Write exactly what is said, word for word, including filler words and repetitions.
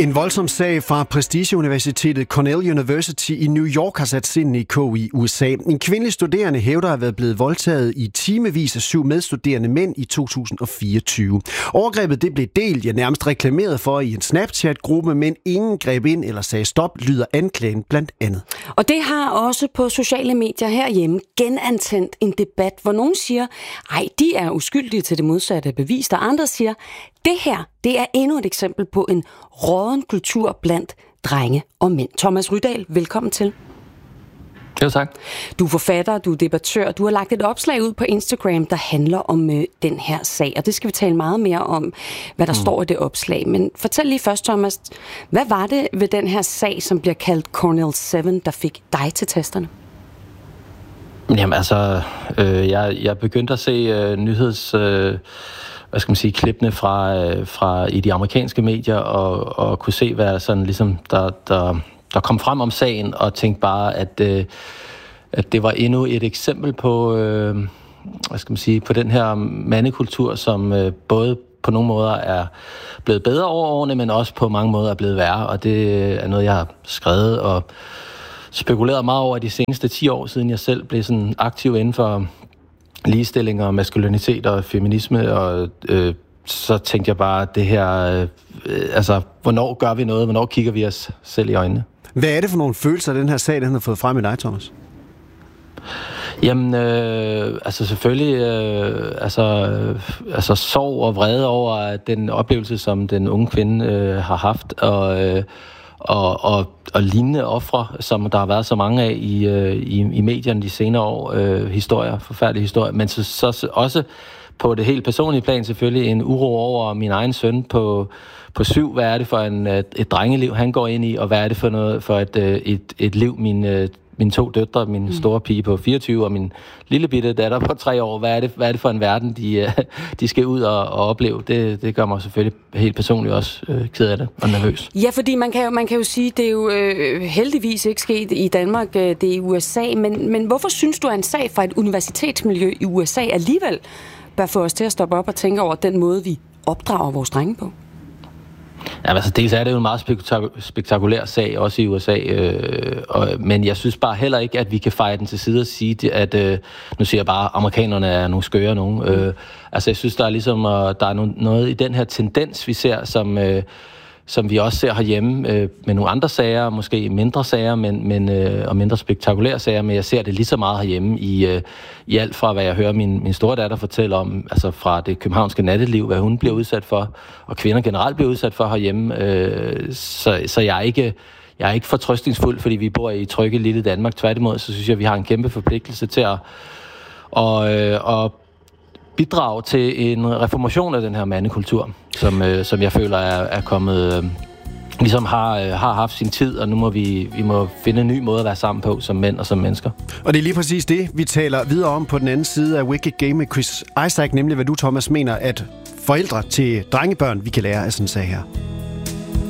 En voldsom sag fra prestigeuniversitetet Cornell University i New York har sat sindene i kog i U S A. En kvindelig studerende hævder at have været blevet voldtaget i timevis af syv medstuderende mænd i to tusind og fireogtyve. Overgrebet det blev delt, ja nærmest reklameret for i en Snapchat-gruppe, men ingen greb ind eller sagde stop, lyder anklagen blandt andet. Og det har også på sociale medier herhjemme genantændt en debat, hvor nogen siger, ej, de er uskyldige til det modsatte bevis, og andre siger, det her, det er endnu et eksempel på en rådden kultur blandt drenge og mænd. Thomas Rydahl, velkommen til. Jo, tak. Du er forfatter, du er debattør, du har lagt et opslag ud på Instagram, der handler om øh, den her sag, og det skal vi tale meget mere om, hvad der mm. står i det opslag. Men fortæl lige først, Thomas, hvad var det ved den her sag, som bliver kaldt Cornell syv, der fik dig til tasterne? Jamen altså, øh, jeg, jeg begyndte at se øh, nyheds... Øh, hvad skal man sige, klippene fra, øh, fra i de amerikanske medier, og, og kunne se, hvad sådan ligesom, der, der, der kom frem om sagen, og tænkte bare, at, øh, at det var endnu et eksempel på, øh, hvad skal man sige, på den her mandekultur, som øh, både på nogle måder er blevet bedre over årene, men også på mange måder er blevet værre, og det er noget, jeg har skrevet og spekuleret meget over de seneste ti år, siden jeg selv blev sådan aktiv inden for ligestilling og maskulinitet og feminisme, og øh, så tænkte jeg bare, det her, øh, altså, hvornår gør vi noget, hvornår kigger vi os selv i øjnene? Hvad er det for nogle følelser, den her sag, den har fået frem i dig, Thomas? Jamen, øh, altså selvfølgelig, øh, altså, øh, altså sorg og vrede over den oplevelse, som den unge kvinde øh, har haft, og øh, Og, og, og lignende ofre, som der har været så mange af i, i, i medierne de senere år, øh, historier, forfærdelige historier, men så, så også på det helt personlige plan selvfølgelig en uro over min egen søn på, på syv. Hvad er det for en, et, et drengeliv, han går ind i, og hvad er det for noget for et, et, et liv, min, mine to døtre, min mm. store pige på fireogtyve og min lille bitte datter på tre år, hvad er det, hvad er det for en verden, de, de skal ud og, og opleve? Det, det gør mig selvfølgelig helt personligt også øh, ked af det og nervøs. Ja, fordi man kan jo, man kan jo sige, det er jo øh, heldigvis ikke sket i Danmark, øh, det er i U S A, men, men hvorfor synes du, at en sag fra et universitetsmiljø i U S A alligevel bør få os til at stoppe op og tænke over den måde, vi opdrager vores drenge på? Ja, altså dels er det jo en meget spektak- spektakulær sag, også i U S A, øh, og, men jeg synes bare heller ikke, at vi kan feje den til side og sige, at, øh, nu siger jeg bare, at amerikanerne er nogle skøre nogen. Øh, altså jeg synes, der er ligesom, uh, der er no- noget i den her tendens, vi ser, som... Øh, som vi også ser herhjemme øh, med nogle andre sager, måske mindre sager, men, men, øh, og mindre spektakulære sager, men jeg ser det lige så meget herhjemme i, øh, i alt fra, hvad jeg hører min, min store datter fortælle om, altså fra det københavnske natteliv, hvad hun bliver udsat for, og kvinder generelt bliver udsat for herhjemme. Øh, så, så jeg er ikke... Jeg er ikke fortrøstningsfuld, fordi vi bor i trygge lille Danmark. Tværtimod, så synes jeg, at vi har en kæmpe forpligtelse til at... Og, øh, og bidrage til en reformation af den her mandekultur, som, øh, som jeg føler er, er kommet, øh, ligesom har, øh, har haft sin tid, og nu må vi, vi må finde en ny måde at være sammen på som mænd og som mennesker. Og det er lige præcis det, vi taler videre om på den anden side af Wicked Game med Chris Isaak, nemlig hvad du, Thomas, mener, at forældre til drengebørn, vi kan lære af sådan en sag her.